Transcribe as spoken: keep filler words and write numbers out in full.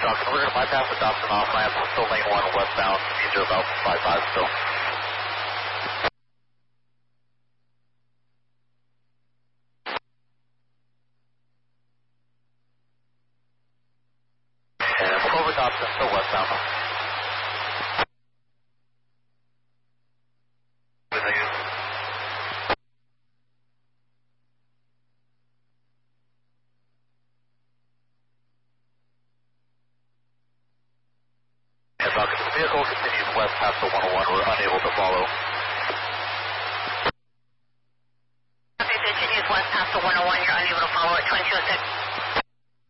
Falcon. We're going to bypass the Dobson off ramp. We're still lane one westbound. Speeds are about five five still. And we'll go over Dobson, still westbound. Falcon, the vehicle continues west past the one oh one. We're unable to follow. Okay, continues west past the one oh one. You're unable to follow at twenty-two oh six.